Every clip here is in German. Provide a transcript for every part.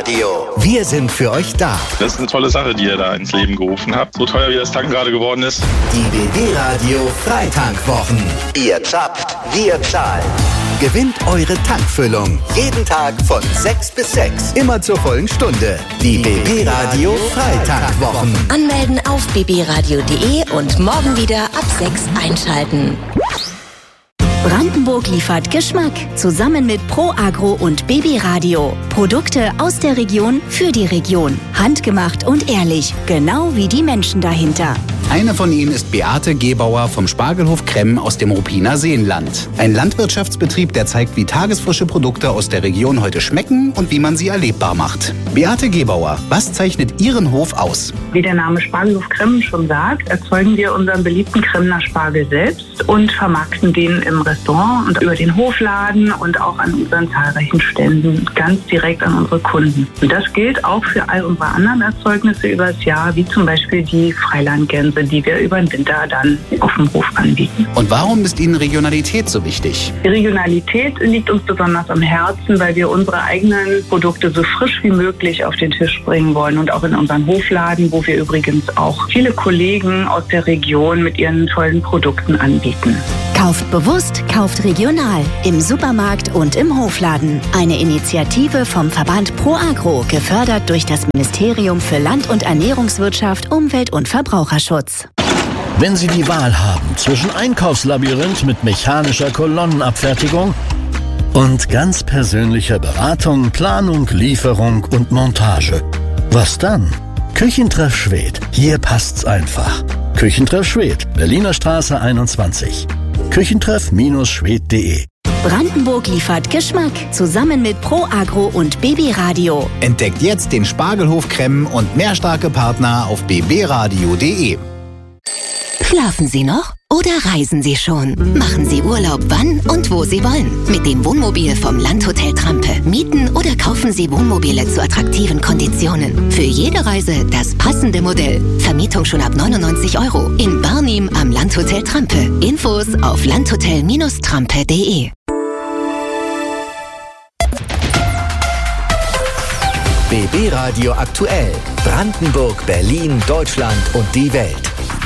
Radio. Wir sind für euch da. Das ist eine tolle Sache, die ihr da ins Leben gerufen habt. So teuer wie das Tanken gerade geworden ist. Die BB Radio Freitankwochen. Ihr zapft, wir zahlen. Gewinnt eure Tankfüllung. Jeden Tag von 6 bis 6. Immer zur vollen Stunde. Die BB Radio Freitankwochen. Anmelden auf bbradio.de und morgen wieder ab 6 einschalten. Brandenburg liefert Geschmack zusammen mit Pro Agro und BB Radio. Produkte aus der Region für die Region. Handgemacht und ehrlich, genau wie die Menschen dahinter. Eine von ihnen ist Beate Gebauer vom Spargelhof Kremm aus dem Ruppiner Seenland. Ein Landwirtschaftsbetrieb, der zeigt, wie tagesfrische Produkte aus der Region heute schmecken und wie man sie erlebbar macht. Beate Gebauer, was zeichnet Ihren Hof aus? Wie der Name Spargelhof Kremm schon sagt, erzeugen wir unseren beliebten Kremner Spargel selbst und vermarkten den im Restaurant und über den Hofladen und auch an unseren zahlreichen Ständen ganz direkt an unsere Kunden. Und das gilt auch für all unsere anderen Erzeugnisse über das Jahr, wie zum Beispiel die Freilandgänse, die wir über den Winter dann auf dem Hof anbieten. Und warum ist Ihnen Regionalität so wichtig? Die Regionalität liegt uns besonders am Herzen, weil wir unsere eigenen Produkte so frisch wie möglich auf den Tisch bringen wollen und auch in unseren Hofladen, wo wir übrigens auch viele Kollegen aus der Region mit ihren tollen Produkten anbieten. Kauft bewusst, kauft regional, im Supermarkt und im Hofladen. Eine Initiative vom Verband Pro Agro, gefördert durch das Ministerium für Land- und Ernährungswirtschaft, Umwelt- und Verbraucherschutz. Wenn Sie die Wahl haben zwischen Einkaufslabyrinth mit mechanischer Kolonnenabfertigung und ganz persönlicher Beratung, Planung, Lieferung und Montage, was dann? Küchentreff Schwedt. Hier passt's einfach. Küchentreff Schwedt, Berliner Straße 21. Küchentreff-schwedt.de. Brandenburg liefert Geschmack zusammen mit Pro Agro und BB Radio. Entdeckt jetzt den Spargelhof Kremm und mehr starke Partner auf bbradio.de. Schlafen Sie noch oder reisen Sie schon? Machen Sie Urlaub wann und wo Sie wollen. Mit dem Wohnmobil vom Landhotel Trampe. Mieten oder kaufen Sie Wohnmobile zu attraktiven Konditionen. Für jede Reise das passende Modell. Vermietung schon ab 99 € in Barnim am Landhotel Trampe. Infos auf landhotel-trampe.de. BB Radio aktuell. Brandenburg, Berlin, Deutschland und die Welt.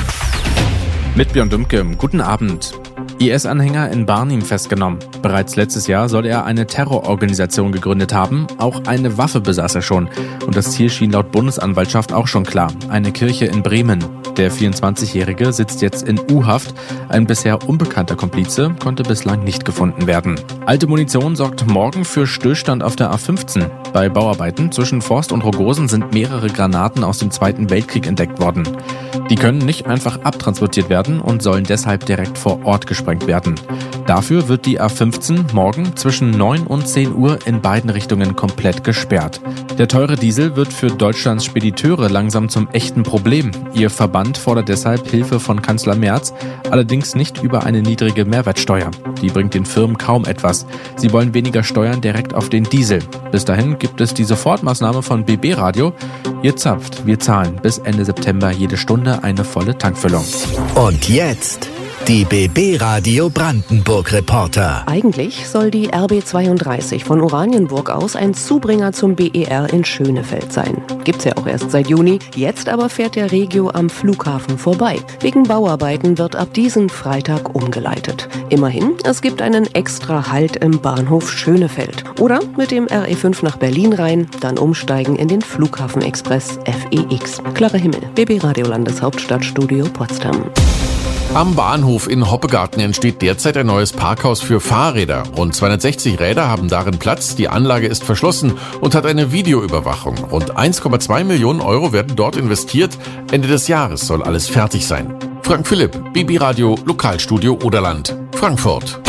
Mit Björn Dümke, guten Abend. IS-Anhänger in Barnim festgenommen. Bereits letztes Jahr soll er eine Terrororganisation gegründet haben. Auch eine Waffe besaß er schon. Und das Ziel schien laut Bundesanwaltschaft auch schon klar. Eine Kirche in Bremen. Der 24-Jährige sitzt jetzt in U-Haft. Ein bisher unbekannter Komplize konnte bislang nicht gefunden werden. Alte Munition sorgt morgen für Stillstand auf der A15. Bei Bauarbeiten zwischen Forst und Rogosen sind mehrere Granaten aus dem Zweiten Weltkrieg entdeckt worden. Die können nicht einfach abtransportiert werden und sollen deshalb direkt vor Ort gesprengt werden. Dafür wird die A15 morgen zwischen 9 und 10 Uhr in beiden Richtungen komplett gesperrt. Der teure Diesel wird für Deutschlands Spediteure langsam zum echten Problem. Ihr Verband fordert deshalb Hilfe von Kanzler Merz, allerdings nicht über eine niedrige Mehrwertsteuer. Die bringt den Firmen kaum etwas. Sie wollen weniger Steuern direkt auf den Diesel. Bis dahin gibt es die Sofortmaßnahme von BB Radio. Ihr zapft, wir zahlen. Bis Ende September jede Stunde eine volle Tankfüllung. Und jetzt die BB Radio Brandenburg Reporter. Eigentlich soll die RB 32 von Oranienburg aus ein Zubringer zum BER in Schönefeld sein. Gibt's ja auch erst seit Juni. Jetzt aber fährt der Regio am Flughafen vorbei. Wegen Bauarbeiten wird ab diesen Freitag umgeleitet. Immerhin, es gibt einen extra Halt im Bahnhof Schönefeld. Oder mit dem RE5 nach Berlin rein, dann umsteigen in den Flughafenexpress FEX. Klarer Himmel, BB Radio Landeshauptstadtstudio Potsdam. Am Bahnhof in Hoppegarten entsteht derzeit ein neues Parkhaus für Fahrräder. Rund 260 Räder haben darin Platz, die Anlage ist verschlossen und hat eine Videoüberwachung. Rund 1,2 Millionen € werden dort investiert. Ende des Jahres soll alles fertig sein. Frank Philipp, BB Radio, Lokalstudio Oderland, Frankfurt.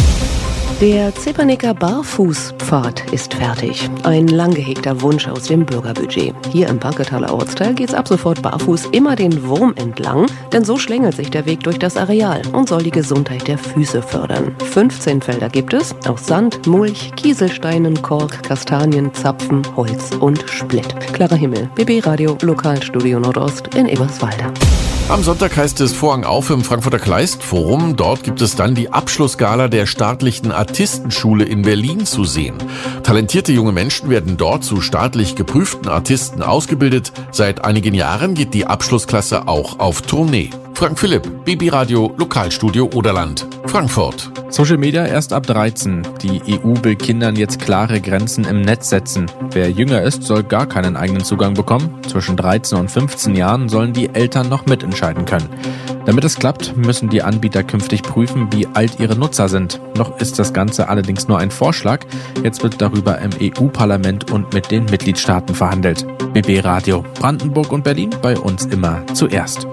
Der Zepernicker Barfußpfad ist fertig. Ein lang gehegter Wunsch aus dem Bürgerbudget. Hier im Parketaler Ortsteil geht's ab sofort barfuß immer den Wurm entlang, denn so schlängelt sich der Weg durch das Areal und soll die Gesundheit der Füße fördern. 15 Felder gibt es, aus Sand, Mulch, Kieselsteinen, Kork, Kastanien, Zapfen, Holz und Splitt. Klarer Himmel, BB Radio, Lokalstudio Nordost in Eberswalde. Am Sonntag heißt es Vorhang auf im Frankfurter Kleistforum. Dort gibt es dann die Abschlussgala der staatlichen Artistenschule in Berlin zu sehen. Talentierte junge Menschen werden dort zu staatlich geprüften Artisten ausgebildet. Seit einigen Jahren geht die Abschlussklasse auch auf Tournee. Frank Philipp, BB Radio, Lokalstudio Oderland, Frankfurt. Social Media erst ab 13. Die EU will Kindern jetzt klare Grenzen im Netz setzen. Wer jünger ist, soll gar keinen eigenen Zugang bekommen. Zwischen 13 und 15 Jahren sollen die Eltern noch mitentscheiden können. Damit es klappt, müssen die Anbieter künftig prüfen, wie alt ihre Nutzer sind. Noch ist das Ganze allerdings nur ein Vorschlag. Jetzt wird darüber im EU-Parlament und mit den Mitgliedstaaten verhandelt. BB Radio, Brandenburg und Berlin, bei uns immer zuerst.